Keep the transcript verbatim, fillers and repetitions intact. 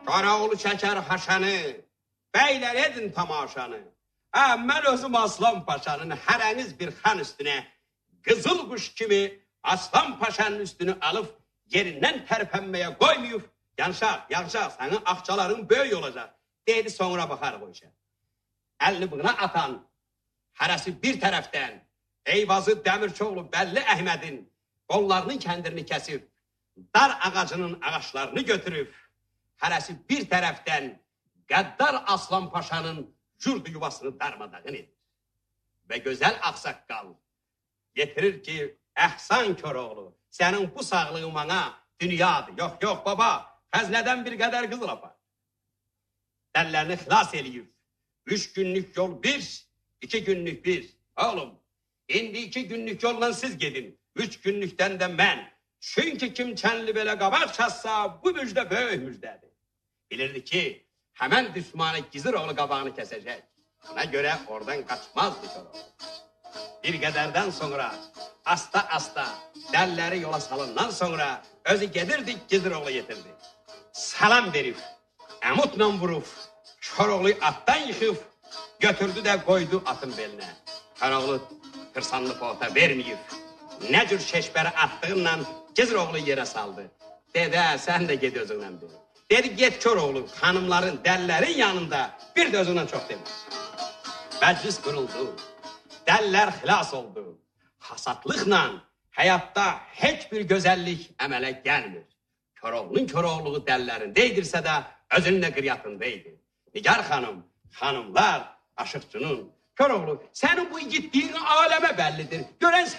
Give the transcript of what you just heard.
Qaraoğlu çəkər haşanı, bəylər edin tamaşanı. Hə, mən özüm Aslan Paşanın hərəniz bir xan üstünə, qızıl quş kimi Aslan Paşanın üstünü alıb yerindən tərpənməyə qoymayıb. Yanşaq, yanşaq, sənin axçaların böyük olacaq. Deydi, sonra baxarıq o işə. Əlini bığına atan, hərəsi bir tərəfdən, Eyvazı Dəmirçoğlu Bəlli Əhmədin qollarının kəndirini kəsib, dar ağacının ağaçlarını götürüb, hərəsi bir tərəfdən Qəddar Aslan Paşanın yurdu yuvasını darmadağın edir. Və gözəl ağsaqqal getirir ki, Əhsan Koroğlu, sənin bu sağlığın bana dünyadır. Yox, yox baba, xəznədən bir qədər qızıl apar. Dəllərini xilas eləyib. Üç günlük yol bir, iki günlük bir. Oğlum, indi iki günlük yolla siz gedin. Üç günlükdən də mən. Çünki kim kənli belə qabaq çatsa, bu müjdə böyük müjdədir. Bilirdi ki, həmən düşmanı Giziroğlu qabağını kəsəcək. Buna görə oradan qaçmazdı Koroğlu. Bir qədərdən sonra, asta-asta dəlləri yola salından sonra özü gedirdi, Giziroğlu yetirdi. Salam verib, əmutla vurub, Koroğlu atdan yıxıb, götürdü də qoydu atın belinə. Koroğlu tırsanlı pota verməyib, nə cür şeşbəri attığınla Giziroğlu yerə saldı. Dedə, sən də ged özünlə dedi. Dedi, get Koroğlu, xanımların, dəllərin yanında bir də özünlə çox demir. Məclis qırıldı, dəllər xilas oldu. Hasatlıqla həyatda heç bir gözəllik əmələ gəlmir. Koroğlunun Koroğluğu dəllərində idirsə də özünün də qıryatında idi. Nigar xanım, xanımlar, aşıqçının, Koroğlu, sənin bu igidliyin aləmə bəllidir. Görən